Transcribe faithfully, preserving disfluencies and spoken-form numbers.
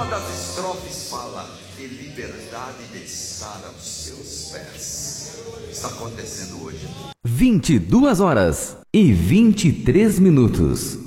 Uma das estrofes fala: e liberdade deixar aos seus pés. Está acontecendo hoje. vinte e duas horas e vinte e três minutos.